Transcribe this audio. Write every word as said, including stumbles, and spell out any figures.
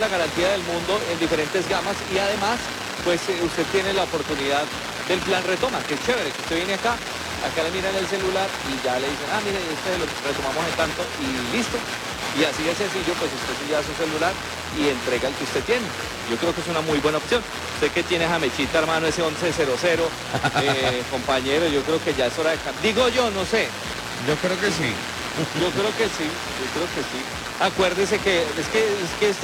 la garantía del mundo en diferentes gamas y además, pues eh, usted tiene la oportunidad del plan retoma, que es chévere, que usted viene acá, acá le miran el celular y ya le dicen, ah, mire, este lo retomamos en tanto y listo. Y así de sencillo, pues usted se lleva su celular y entrega el que usted tiene. Yo creo que es una muy buena opción. Usted que tiene Jamechita, hermano, ese once cero cero, eh, compañero, yo creo que ya es hora de cambiar. Digo yo, no sé. Yo creo que sí. Yo creo que sí, yo creo que sí. Acuérdese que es que, es que este